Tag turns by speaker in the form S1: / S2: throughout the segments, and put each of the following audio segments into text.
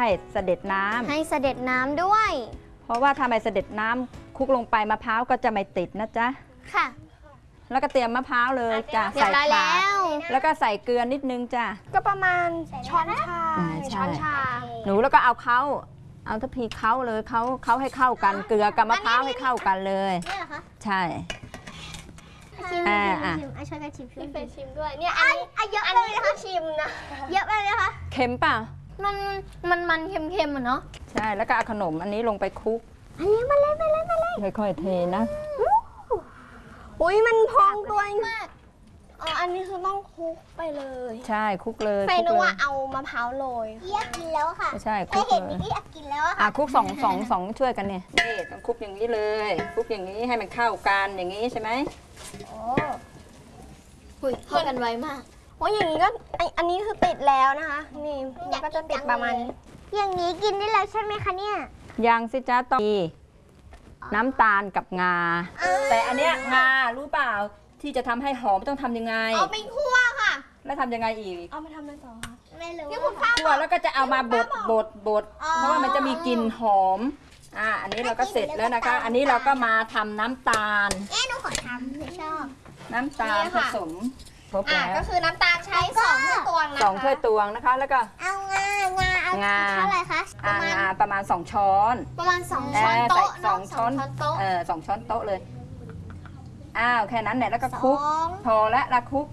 S1: ให้เสด็จน้ำ
S2: ให้เสด็จน้ำด้วย
S1: เพราะว่าถ้าไม่เสด็จน้ำคลุกลงไปมะพร้าวก็จะไม่ติดนะจ๊ะ
S2: ค่ะ
S1: แล้วก็เตรียมมะพร้าวเลยจ้ะ
S2: ใส่ถาด
S1: แล้วก็ใส่เกลือนิดนึงจ้ะ
S3: ก็ประมาณช้อนชาช้อนชา
S1: หนูแล้วก็เอาทัพพีเข้าเลยเขาให้เข้ากันเกลือกับมะพร้าวให้เข้ากันเลย
S2: นี่เหรอคะ
S1: ใช่
S2: ชิมช่วยกันชิม
S3: พี่เฟย์ชิมด้วยเนี่ยอันเยอะเลยนะคะชิมนะ
S2: เยอะไปเลยนะคะ
S1: เค็มป่ะ
S2: มันเค็มๆอ่ะเนาะ
S1: ใช่แล้วก็เอาขนมอันนี้ลงไปคลุก
S2: อันนี้มาเลย
S1: ค่อยๆเทนะ
S3: อุ้ยมันพองตัวมากอ๋ออันนี้คือต้องคลุกไปเลย
S1: ใช่คลุกเลย
S3: เฟย์นึกว่าเอามะพร้าวโรย
S2: อยากกินแล้วค่ะ
S1: ใช่คลุกเลย
S2: อยากกินแล้วค่ะ
S1: คลุกสองช่วยกันเนี่ยนี่ต้องคลุกอย่างนี้เลยคลุกอย่างนี้ให้มันเข้ากันอย่างนี้ใช่ไหม
S2: โอ้เข้ากันไวมาก
S3: โอ้ยอย่างนี้ก็อันนี้คือติดแล้วนะคะนี่มันก็จะติดประมาณ
S2: อย่างนี้กินได้แล้วใช่ไหมคะเนี่ย
S1: ยังสิจ้าต้องมีน้ำตาลกับงาแต่อันเนี้ยงารู้เปล่าที่จะทำให้หอมต้องทำยังไง
S3: เอาไปคั่วค่ะ
S1: แล้วทำยังไงอีก
S3: เอาไปทำอะไรต่อคะ
S2: ไม่รู้
S1: คั่วแล้วก็จะเอามาบดเพราะว่ามันจะมีกลิ่นหอมอันนี้เราก็เสร็จแล้วนะคะอันนี้เราก็มาทำน้ำตาล
S2: หนูขอทำหนูชอบ
S1: น้ำตาลผสมครบแล้ว
S3: ก็คือน้ำตาลใช้2 ถ้วยตวงนะคะ
S1: 2 ถ้วยตวงนะคะแล้วก็
S2: เอางาเท่าไหร่คะ
S1: ประมาณ2 ช้อน
S2: ประมาณ2 ช้อนโต๊ะ
S1: 2 ช้อนโต๊ะ2 ช้อนโต๊ะเลยแค่นั้นแหละแล้วก็คลุกพอแล้วละคลุก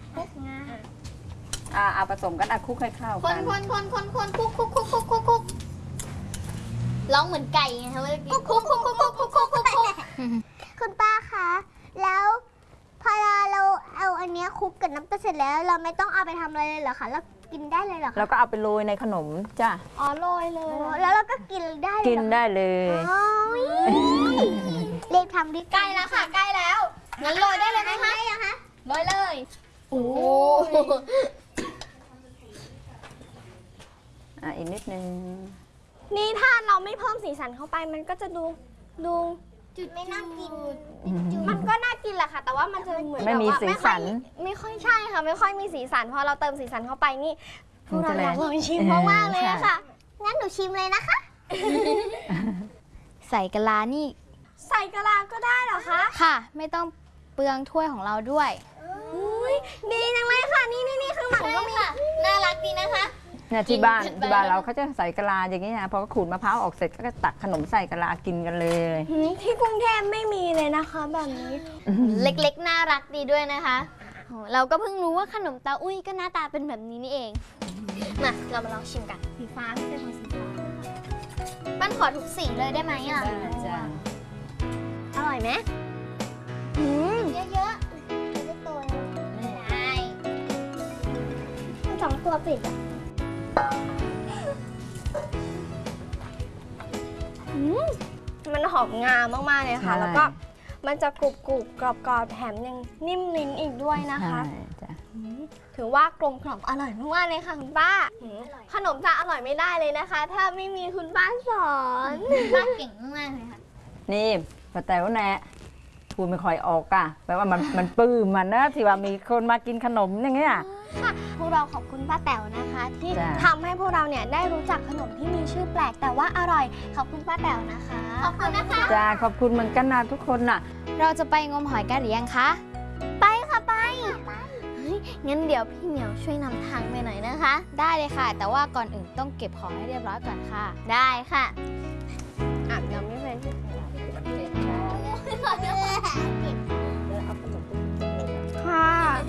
S1: เอาผสมกันคลุกให้เข้ากัน
S2: คนคุกร้องเหมือนไก่ไงคะว่าคุกคุณป้าคะแล้วพอเราเอาอันนี้คลุกกับน้ำตาลเสร็จแล้วเราไม่ต้องเอาไปทำอะไรเลยเหรอคะแล้วกินได้เลยเหรอคะ
S1: แล้วก็เอาไปโรยในขนมจ้ะ
S3: โรยเลย
S2: แล้วเราก็กินได้
S1: เลย
S2: เรียกทำดิ
S3: ใกล้แล้วค่ะใกล้แล้วงั้นโรยได้เลยไหมคะโรยเลย
S2: โอ้
S1: อีกนิดนึง
S3: นี่ถ้าเราไม่เพิ่มสีสันเข้าไปมันก็จะดู
S2: จุดไม่น่ากิน
S3: มันก็น่ากินแหละค่ะแต่ว่ามันจะเหมือน
S1: ไม่มีสีสัน
S3: ไม่ค่อยใช่ค่ะไม่ค่อยมีสีสันพอเราเติมสีสันเข้าไปนี่พวกเราอยากลองชิมมากเลยค่ะ
S2: งั้นหนูชิมเลยนะคะใส่กะลานี่
S3: ใส่กะลาก็ได้เหรอคะ
S2: ค่ะไม่ต้องเปลืองถ้วยของเราด้วย
S3: ดีจังเลยค่ะนี่คือหมักก็มี
S2: น่ารักดีนะคะ
S1: เนี่ยที่บ้านเราเขาจะใส่กะลาอย่างนี้นะพอขูดมะพร้าวออกเสร็จก็ตักขนมใส่กะลากินกันเลย
S3: ที่กรุงเทพไม่มีเลยนะคะแบบนี้
S2: เล็กๆน่ารักดีด้วยนะคะเราก็เพิ่งรู้ว่าขนมตาอุ้ยก็หน้าตาเป็นแบบนี้นี่เองมาเรามาลองชิมกัน
S3: สีฟ้าไม่ใช่สีฟ้า
S2: ปั้นขอทุกสีเลยได้ไหมอร่อยไหมเยอะๆจะตัวได้
S3: 2 ตัวปิดมันหอมงามากๆเลยค่ะแล้วก็มันจะกรุบกรอบแถมยังนิ่มลิ้นอีกด้วยนะคะถือว่ากลมกล่อมอร่อยมากๆเลยค่ะคุณป้าขนมจะอร่อยไม่ได้เลยนะคะถ้าไม่มีคุณป้าสอน
S2: ป้าเก่งมากเลยค่ะ
S1: นี่ป้าแต๋วแน่พูดไม่ค่อยออกแปลว่ามันปลื้มมันนะที่ว่ามีคนมากินขนมอย่างเงี้ย
S3: ค่ะพวกเราขอบคุณป้าแต๋วนะคะที่ทำให้พวกเราเนี่ยได้รู้จักขนมที่มีชื่อแปลกแต่ว่าอร่อยขอบคุณป้าแต๋วนะคะ
S2: ขอบคุณนะคะ
S1: จ้าขอบคุณเหมือนกันนะทุกคนน่ะ
S2: เราจะไปงมหอยกันหรือยังคะไปค่ะไปงั้นเดี๋ยวพี่เหมียวช่วยนำทางไปหน่อยนะคะได้เลยค่ะแต่ว่าก่อนอื่นต้องเก็บของให้เรียบร้อยก่อนค่ะได้ค่ะ
S3: เดี๋ยวไม่เป็นค่ะ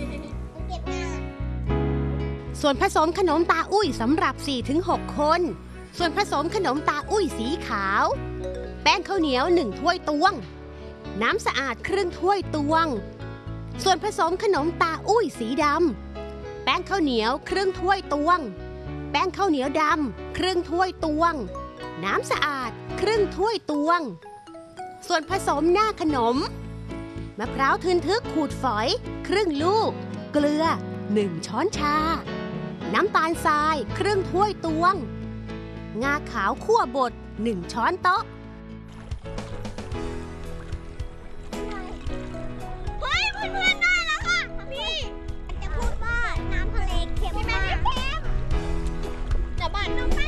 S4: ส่วนผสมขนมตาอุ้ยสำหรับ 4-6 คนส่วนผสมขนมตาอุ้ยสีขาวแป้งข้าวเหนียว1 ถ้วยตวงน้ำสะอาดครึ่งถ้วยตวงส่วนผสมขนมตาอุ้ยสีดำแป้งข้าวเหนียวครึ่งถ้วยตวงแป้งข้าวเหนียวดำครึ่งถ้วยตวงน้ำสะอาดครึ่งถ้วยตวงส่วนผสมหน้าขนมมะพร้าวทึนทึกขูดฝอยครึ่งลูกเกลือ1 ช้อนชาน้ำตาลทรายครึ่งถ้วยตวงงาขาวคั่วบด1 ช้อนโต๊ะ
S2: เฮ้ยเพื่อนๆได้แล้วค่ะพี่จะพูดว่าน้ำทะเลเค็มมากเดี๋ยวบ้านน้อง